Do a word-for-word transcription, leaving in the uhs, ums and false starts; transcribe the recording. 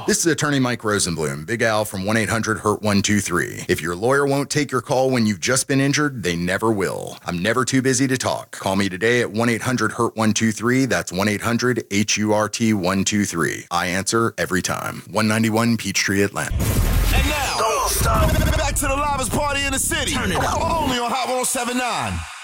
This is attorney Mike Rosenblum, Big Al from one eight hundred hurt one two three. If your lawyer won't take your call when you've just been injured, they never will. I'm never too busy to talk. Call me today at one eight hundred hurt one two three. That's one eight hundred H U R T one two three. I answer every time. one ninety-one Peachtree, Atlanta. And now, don't stop. Back to the livest party in the city. Turn it up. Only on Hot one oh seven point nine.